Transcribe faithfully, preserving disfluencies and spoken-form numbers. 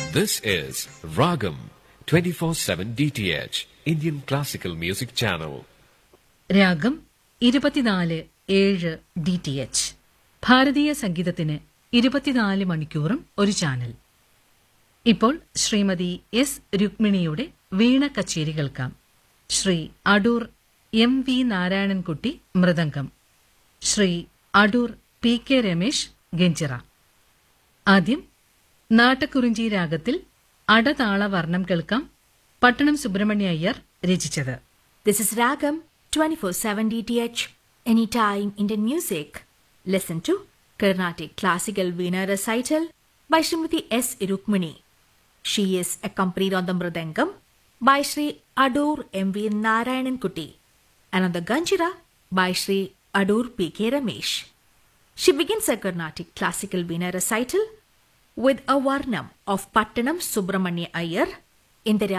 This is Ragam twenty-four seven D T H, Indian Classical Music Channel. രാഗം ഇരുപത്തിനാല് ഏഴ് D T H. ഭാരതീയ സംഗീതത്തിന് ഇരുപത്തിനാല് മണിക്കൂറും ഒരു ചാനൽ. ഇപ്പോൾ ശ്രീമതി എസ് രുക്മിണിയുടെ വീണ കച്ചേരി കേൾക്കാം. Shri Adoor M V Narayanankutty mridangam, Shri Adoor P K Ramesh ganjira. ആദ്യം നാട്ടക്കുറിഞ്ചി രാഗത്തിൽ അടതാള വർണ്ണം കേൾക്കാം. പട്ടണം സുബ്രഹ്മണ്യ അയ്യർ രചിച്ചത്. This is Ragam twenty-four seven D T H, Anytime Indian Music. Listen to Carnatic Classical Veena Recital by Srimati S. Rukmini. She is accompanied on the Mridangam by Sri Adur M V Narayanankutti and on the Ganjira by Sri Adur P K Ramesh. She begins a Carnatic Classical Veena Recital with a Varnam of Pattanam Subramanya Iyer in the